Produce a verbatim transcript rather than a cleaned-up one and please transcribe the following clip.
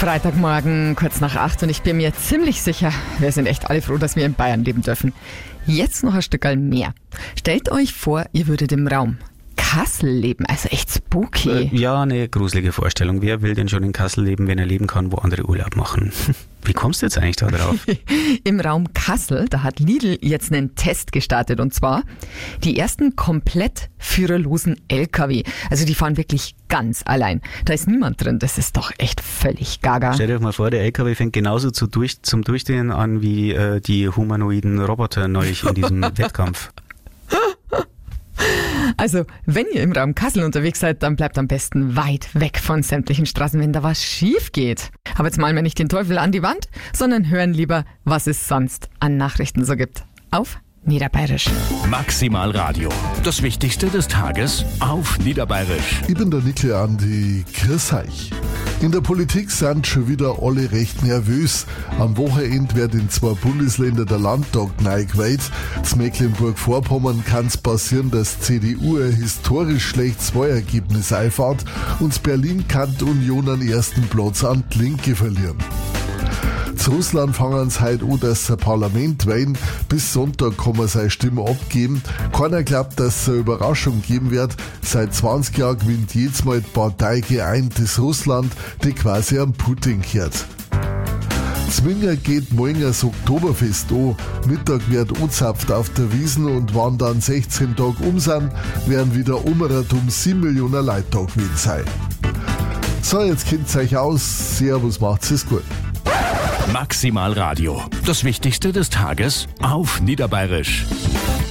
Freitagmorgen, kurz nach acht, und ich bin mir ziemlich sicher, wir sind echt alle froh, dass wir in Bayern leben dürfen. Jetzt noch ein Stückerl mehr. Stellt euch vor, ihr würdet im Raum Kassel leben, also echt spooky. Äh, ja, eine gruselige Vorstellung. Wer will denn schon in Kassel leben, wenn er leben kann, wo andere Urlaub machen? Wie kommst du jetzt eigentlich da drauf? Im Raum Kassel, da hat Lidl jetzt einen Test gestartet, und zwar die ersten komplett führerlosen L K W. Also die fahren wirklich ganz allein. Da ist niemand drin, das ist doch echt völlig gaga. Stell dir mal vor, der L K W fängt genauso zu durch, zum Durchdrehen an wie äh, die humanoiden Roboter neulich in diesem Wettkampf. Also, wenn ihr im Raum Kassel unterwegs seid, dann bleibt am besten weit weg von sämtlichen Straßen, wenn da was schief geht. Aber jetzt malen wir nicht den Teufel an die Wand, sondern hören lieber, was es sonst an Nachrichten so gibt. Auf Niederbayerisch. Maximal Radio. Das Wichtigste des Tages auf Niederbayerisch. Ich bin der Nickel Andi, grüß euch. In der Politik sind schon wieder alle recht nervös. Am Wochenende wird in zwei Bundesländern der Landtag neu gewählt. Zu Mecklenburg-Vorpommern kann es passieren, dass C D U ein historisch schlechtes Wahlergebnis einfährt und Berlin kann die Union einen ersten Platz an die Linke verlieren. Zu Russland fangen sie heute an, dass sie ein Parlament wählen. Bis Sonntag kann man seine Stimme abgeben. Keiner glaubt, dass es eine Überraschung geben wird. Seit zwanzig Jahren gewinnt jedes Mal die Partei Geeintes Russland, die quasi am Putin gehört. Zwinger geht morgen das Oktoberfest an. Mittag wird angezapft auf der Wiesn, und wenn dann sechzehn Tage um sind, werden wieder umgerät um sieben Millionen Leute da gewesen sein. So, jetzt kennt ihr euch aus. Servus, macht's es gut. Maximal Radio. Das Wichtigste des Tages auf Niederbayerisch.